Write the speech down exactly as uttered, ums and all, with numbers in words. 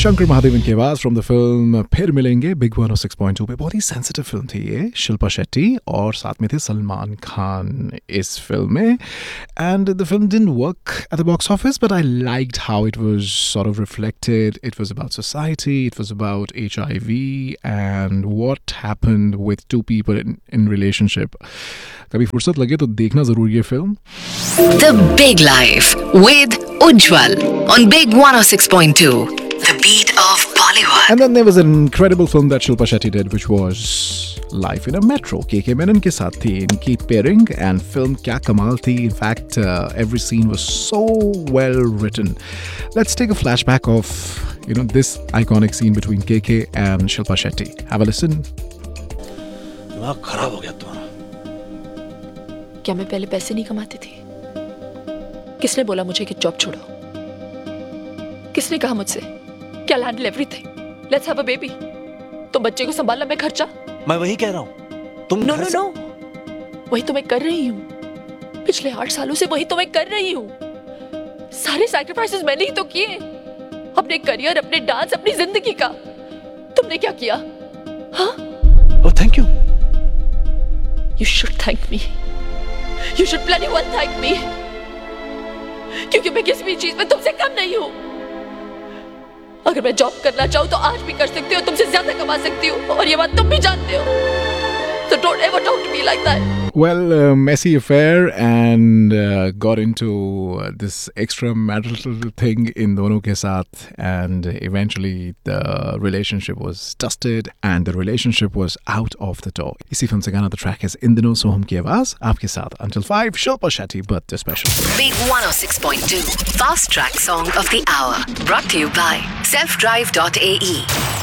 शंकर महादेवन की आवाज from the film फिर मिलेंगे बिग वन और सिक्स पॉइंट टू पे। बहुत ही सेंसिटिव फिल्म थी ये। शिल्पा शेट्टी और साथ में थे सलमान खान इस फिल्म में। And the film didn't work at the box office but I liked how it was sort of reflected. It was about society, it was about H I we and what happened with two people in in relationship. कभी फुर्सत लगे तो देखना जरूर ये film. The Big Life with Ujjwal on Big one oh six point two. The beat of Bollywood. And then there was an incredible film that Shilpa Shetty did, which was Life in a Metro. K K Menon के साथ थी इनकी pairing, and film क्या कमाल थी. In fact, uh, every scene was so well written. Let's take a flashback of, you know, this iconic scene between K K and Shilpa Shetty. Have a listen. दिमाग खराब हो गया तुम्हारा। क्या मैं पहले पैसे नहीं कमाती थी? किसने बोला मुझे कि जॉब छोड़ो? किसने कहा मुझसे कि I'll handle everything? Let's have a baby. तो बच्चे को संभालना मैं खर्चा? मैं वही कह रहा हूँ। तुम नो नो नो, वही तो मैं कर रही हूँ। पिछले आठ सालों से वही तो मैं कर रही हूँ। सारे सैक्रिफाइसेस मैंने ही तो किए, अपने करियर, अपने डांस, अपनी जिंदगी का। तुमने क्या किया? हाँ? Oh, thank you. You should thank me. You should bloody well thank me. क्योंकि मैं किसी भी चीज में तुमसे कम नहीं हूँ। अगर मैं जॉब करना चाहूँ तो आज भी कर सकती हूँ, तुमसे ज्यादा कमा सकती हूँ, और ये बात तुम भी जानते हो। So don't ever talk to me like that. Well, uh, messy affair and uh, got into uh, this extramarital thing in दोनों के साथ, and eventually the relationship was dusted and the relationship was out of the door. इसी film से गाना the track is इन दिनों सोहम की आवाज आपके साथ until five. Shilpa Shetty birthday special. Big one oh six point two. Fast Track Song of the Hour. Brought to you by self drive dot a e.